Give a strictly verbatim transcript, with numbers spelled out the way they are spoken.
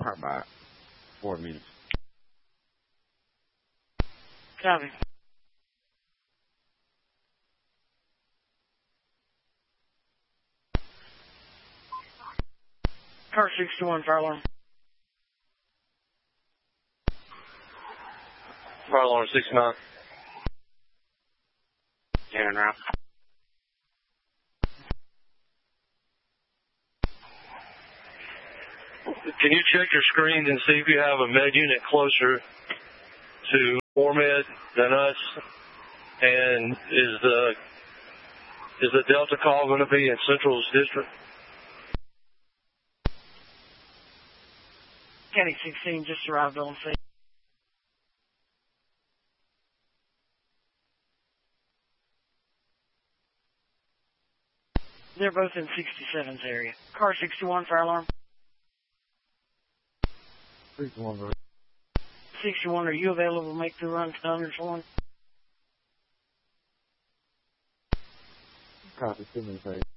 Probably about four minutes. Copy. Car sixty-one, fire alarm. Fire alarm sixty-nine. Turn around. Can you check your screens and see if you have a med unit closer to Ormed than us? And is the is the Delta call going to be in Central's district? County sixteen just arrived on scene. They're both in sixty-seven's area. Car sixty-one, fire alarm. sixty-one. sixty-one, are you available to make the run to Thunders one? Copy, send me a